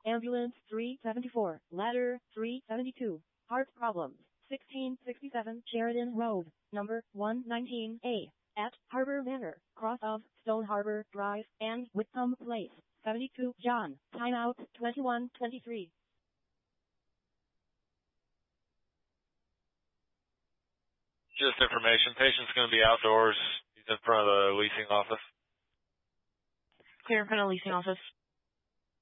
Ambulance 374, ladder 372, heart problems, 1667 Sheridan Road, number 119A, at Harbor Manor, cross of Stone Harbor Drive and Whitcomb Place, 72 John, timeout 21:23. Just information. Patient's going to be outdoors. He's in front of the leasing office. Clear in front of the leasing office.